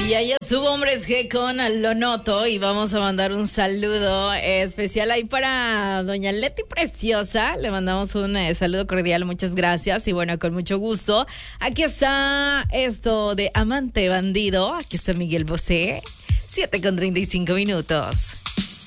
Y ahí estuvo Hombres G con Lo Noto y vamos a mandar un saludo especial ahí para doña Leti Preciosa. Le mandamos un saludo cordial, muchas gracias y bueno, con mucho gusto. Aquí está esto de Amante Bandido, aquí está Miguel Bosé, 7:35.